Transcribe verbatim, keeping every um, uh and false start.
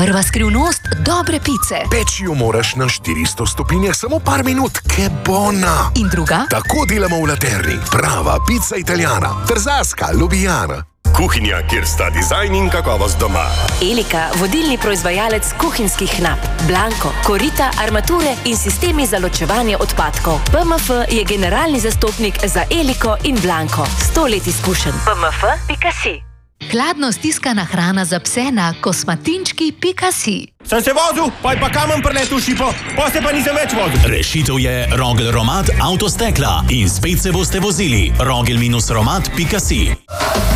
Prva skrivnost dobre pice. Peči jo moraš na štiristo stopinjah samo par minut, ke bona. In druga? Tako delamo v Laterni. Prava pica italijana. Trzaska, lubijana. Kuhinja, kjer sta dizajn in kakovost doma. Elika, vodilni proizvajalec kuhinjskih nap. Blanko, korita, armature in sistemi za ločevanje odpadkov. P M F je generalni zastopnik za Eliko in Blanko. Sto let izkušenj. P M F pika si. Hladno stiskana hrana za pse na kosmatinčki pika si. Sem se vozil, pa je pa kamen preletel šipo, pa se pa nisem več vozil. Rešitev je Rogel Romat avtostekla in spet se boste vozili. rogel romat pika si.